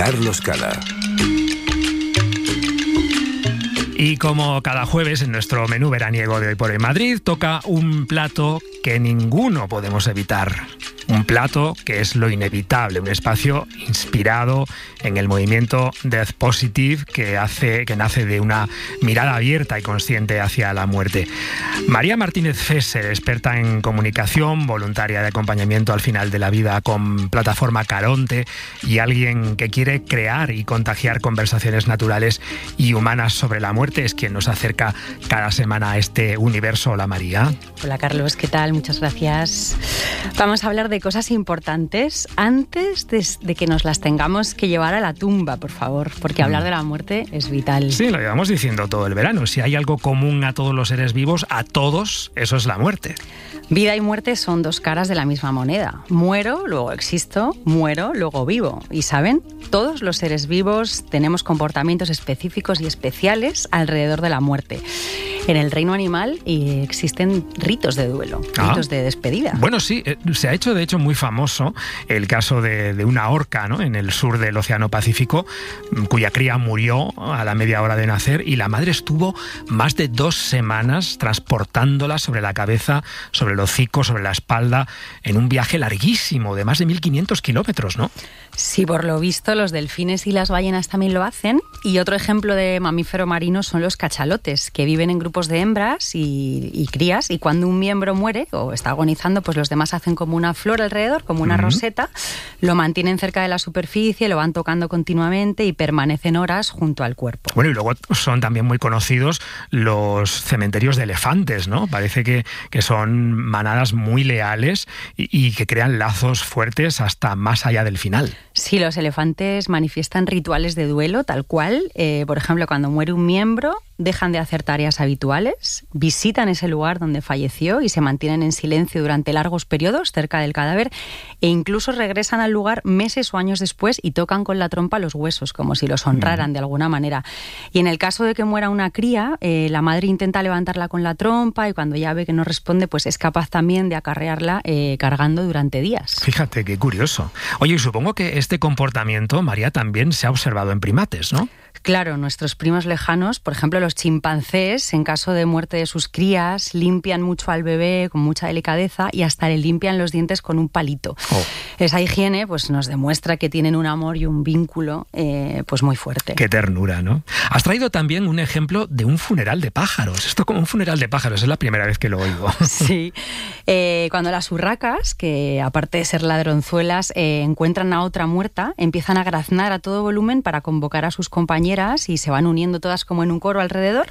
Carlos Cala. Y como cada jueves en nuestro menú veraniego de Hoy por Hoy Madrid, toca un plato que ninguno podemos evitar. Un plato que es lo inevitable, un espacio inspirado en el movimiento Death Positive que nace de una mirada abierta y consciente hacia la muerte. María Martínez Fesser, experta en comunicación, voluntaria de acompañamiento al final de la vida con plataforma Caronte y alguien que quiere crear y contagiar conversaciones naturales y humanas sobre la muerte, es quien nos acerca cada semana a este universo. Hola María. Hola Carlos, ¿qué tal? Muchas gracias. Vamos a hablar de cosas importantes antes de que nos las tengamos que llevar a la tumba, por favor, porque hablar de la muerte es vital. Sí, lo llevamos diciendo todo el verano. Si hay algo común a todos los seres vivos, a todos, eso es la muerte. Vida y muerte son dos caras de la misma moneda. Muero, luego existo, muero, luego vivo. Y ¿saben? Todos los seres vivos tenemos comportamientos específicos y especiales alrededor de la muerte. En el reino animal existen ritos de duelo, ritos de despedida. Bueno, sí, se ha hecho de hecho muy famoso el caso de una orca, ¿no?, en el sur del Océano Pacífico, cuya cría murió a la media hora de nacer y la madre estuvo más de 2 semanas transportándola sobre la cabeza, sobre el hocico, sobre la espalda, en un viaje larguísimo de más de 1.500 kilómetros, ¿no? Sí, por lo visto los delfines y las ballenas también lo hacen. Y otro ejemplo de mamífero marino son los cachalotes, que viven en grupos de hembras y crías, y cuando un miembro muere o está agonizando, pues los demás hacen como una flor alrededor, como una roseta, lo mantienen cerca de la superficie, lo van tocando continuamente y permanecen horas junto al cuerpo. Bueno, y luego son también muy conocidos los cementerios de elefantes, ¿no? Parece que son manadas muy leales y que crean lazos fuertes hasta más allá del final. Sí, los elefantes manifiestan rituales de duelo, tal cual. Por ejemplo, cuando muere un miembro, dejan de hacer tareas habituales, visitan ese lugar donde falleció y se mantienen en silencio durante largos periodos cerca del cadáver e incluso regresan al lugar meses o años después y tocan con la trompa los huesos, como si los honraran de alguna manera. Y en el caso de que muera una cría, la madre intenta levantarla con la trompa y cuando ya ve que no responde, pues es capaz también de acarrearla cargando durante días. Fíjate, qué curioso. Oye, y supongo que este comportamiento, María, también se ha observado en primates, ¿no? Claro, nuestros primos lejanos, por ejemplo los chimpancés, en caso de muerte de sus crías, limpian mucho al bebé con mucha delicadeza y hasta le limpian los dientes con un palito. Esa higiene pues nos demuestra que tienen un amor y un vínculo pues muy fuerte. Qué ternura, ¿no? Has traído también un ejemplo de un funeral de pájaros. Esto como un funeral de pájaros, es la primera vez que lo oigo. Sí, cuando las urracas, que aparte de ser ladronzuelas, encuentran a otra muerta, empiezan a graznar a todo volumen para convocar a sus compañeras y se van uniendo todas como en un coro alrededor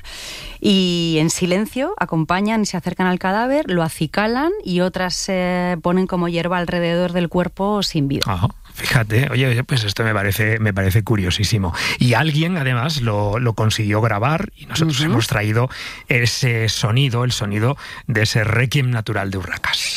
y en silencio acompañan y se acercan al cadáver, lo acicalan y otras se ponen como hierba alrededor del cuerpo sin vida. Ajá. Fíjate, oye, pues esto me parece curiosísimo. Y alguien además lo consiguió grabar y nosotros hemos traído ese sonido, el sonido de ese requiem natural de urracas.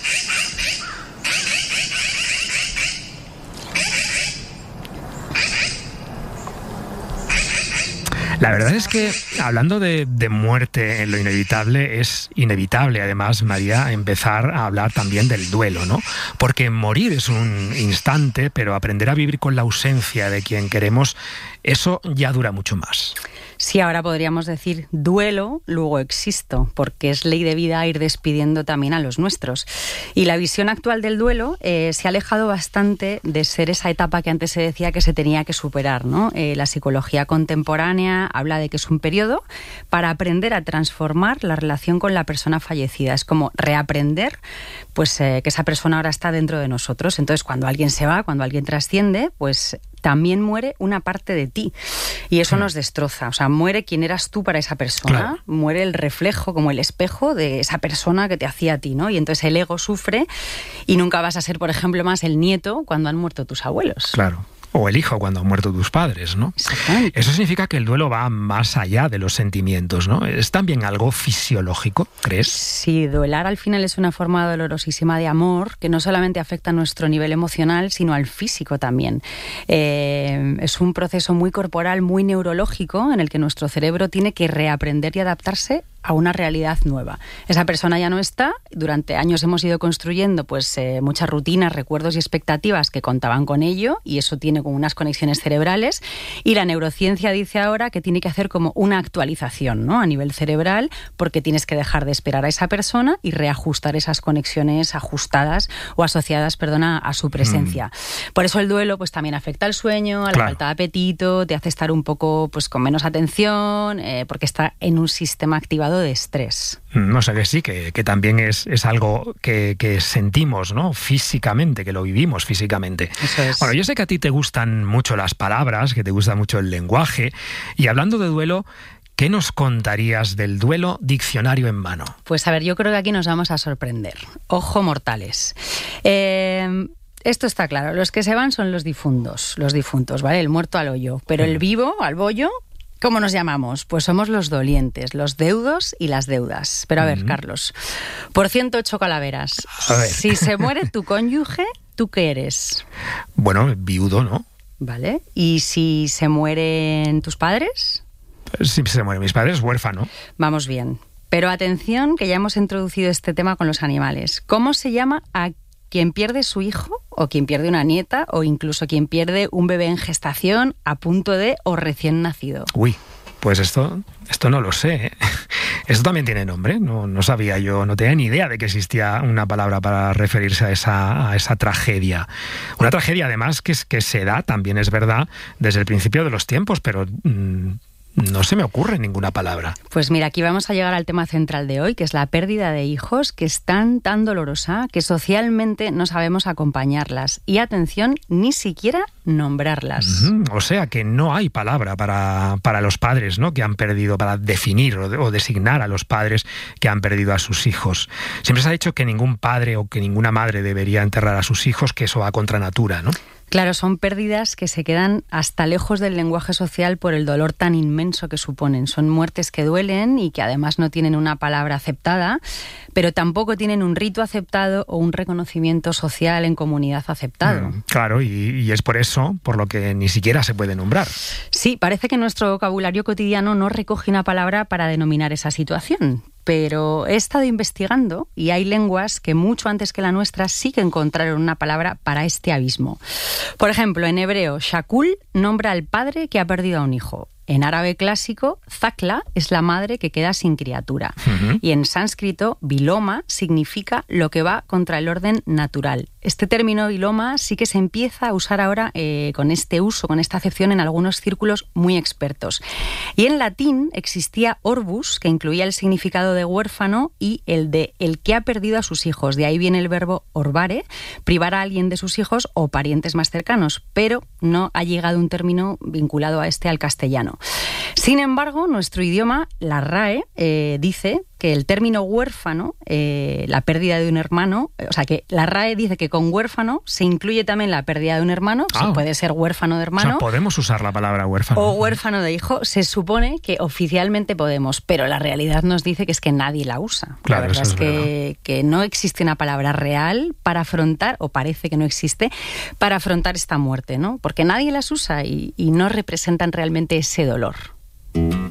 La verdad es que, hablando de muerte en lo inevitable, es inevitable, además, María, empezar a hablar también del duelo, ¿no? Porque morir es un instante, pero aprender a vivir con la ausencia de quien queremos, eso ya dura mucho más. Sí, ahora podríamos decir duelo, luego existo, porque es ley de vida ir despidiendo también a los nuestros. Y la visión actual del duelo se ha alejado bastante de ser esa etapa que antes se decía que se tenía que superar, ¿no? La psicología contemporánea habla de que es un periodo para aprender a transformar la relación con la persona fallecida. Es como reaprender pues, que esa persona ahora está dentro de nosotros. Entonces, cuando alguien se va, cuando alguien trasciende, pues también muere una parte de ti y eso nos destroza. O sea, muere quien eras tú para esa persona, claro. Muere el reflejo, como el espejo de esa persona que te hacía a ti, ¿no? Y entonces el ego sufre y nunca vas a ser, por ejemplo, más el nieto cuando han muerto tus abuelos. Claro. O el hijo cuando han muerto tus padres, ¿no? Exactamente. Eso significa que el duelo va más allá de los sentimientos, ¿no? ¿Es también algo fisiológico, crees? Sí, duelar al final es una forma dolorosísima de amor que no solamente afecta a nuestro nivel emocional, sino al físico también. Es un proceso muy corporal, muy neurológico, en el que nuestro cerebro tiene que reaprender y adaptarse a una realidad nueva. Esa persona ya no está, durante años hemos ido construyendo pues muchas rutinas, recuerdos y expectativas que contaban con ello, y eso tiene como unas conexiones cerebrales, y la neurociencia dice ahora que tiene que hacer como una actualización, ¿no?, a nivel cerebral, porque tienes que dejar de esperar a esa persona y reajustar esas conexiones ajustadas o asociadas, a su presencia. Por eso el duelo pues también afecta al sueño, a la falta de apetito, te hace estar un poco pues con menos atención, porque está en un sistema activado de estrés. O sea que sí, que también es algo que sentimos, ¿no?, físicamente, que lo vivimos físicamente. Eso es. Bueno, yo sé que a ti te gustan mucho las palabras, que te gusta mucho el lenguaje, y hablando de duelo, ¿qué nos contarías del duelo diccionario en mano? Pues a ver, yo creo que aquí nos vamos a sorprender. Ojo, mortales. Esto está claro, los que se van son los difuntos, ¿vale? El muerto al hoyo, pero el vivo al bollo, ¿cómo nos llamamos? Pues somos los dolientes, los deudos y las deudas. Pero a ver, Carlos, por 108 calaveras, si se muere tu cónyuge, ¿tú qué eres? Bueno, viudo, ¿no? Vale, ¿y si se mueren tus padres? Si se mueren mis padres, huérfano. Vamos bien, pero atención que ya hemos introducido este tema con los animales. ¿Cómo se llama a quien pierde su hijo, o quien pierde una nieta, o incluso quien pierde un bebé en gestación, a punto de o recién nacido? Uy, pues esto no lo sé, ¿eh? Esto también tiene nombre. No sabía yo, no tenía ni idea de que existía una palabra para referirse a esa tragedia. Una tragedia además que se da, también es verdad, desde el principio de los tiempos, pero no se me ocurre ninguna palabra. Pues mira, aquí vamos a llegar al tema central de hoy, que es la pérdida de hijos, que es tan dolorosa que socialmente no sabemos acompañarlas. Y atención, ni siquiera nombrarlas. O sea que no hay palabra para los padres, ¿no?, que han perdido, para definir o designar a los padres que han perdido a sus hijos. Siempre se ha dicho que ningún padre o que ninguna madre debería enterrar a sus hijos, que eso va contra natura, ¿no? Claro, son pérdidas que se quedan hasta lejos del lenguaje social por el dolor tan inmenso que suponen. Son muertes que duelen y que además no tienen una palabra aceptada, pero tampoco tienen un rito aceptado o un reconocimiento social en comunidad aceptado. Claro, y es por eso por lo que ni siquiera se puede nombrar. Sí, parece que nuestro vocabulario cotidiano no recoge una palabra para denominar esa situación. Pero he estado investigando y hay lenguas que mucho antes que la nuestra sí que encontraron una palabra para este abismo. Por ejemplo, en hebreo, shakul nombra al padre que ha perdido a un hijo. En árabe clásico, zakla es la madre que queda sin criatura. Y en sánscrito, viloma significa lo que va contra el orden natural. Este término viloma sí que se empieza a usar ahora con este uso, con esta acepción en algunos círculos muy expertos. Y en latín existía orbus, que incluía el significado de huérfano y el de el que ha perdido a sus hijos. De ahí viene el verbo orbare, privar a alguien de sus hijos o parientes más cercanos, pero no ha llegado un término vinculado a al castellano. Sin embargo, nuestro idioma, la RAE, dice que el término huérfano, la pérdida de un hermano, o sea que la RAE dice que con huérfano se incluye también la pérdida de un hermano, se puede ser huérfano de hermano. O sea, podemos usar la palabra huérfano. O huérfano de hijo, se supone que oficialmente podemos, pero la realidad nos dice que es que nadie la usa. Claro, la verdad eso es que no existe una palabra real para afrontar, o parece que no existe, para afrontar esta muerte, ¿no? Porque nadie las usa y no representan realmente ese dolor.